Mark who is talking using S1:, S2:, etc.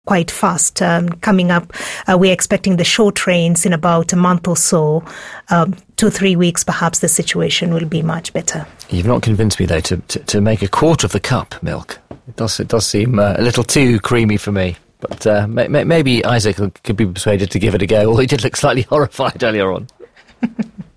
S1: quite fast. Coming up, we're expecting the short rains in about a month or so. 2-3 weeks, perhaps the situation will be much better.
S2: You've not convinced me, though, to make a quarter of the cup milk. It does seem a little too creamy for me. But maybe Isaac could be persuaded to give it a go, although he did look slightly horrified earlier on.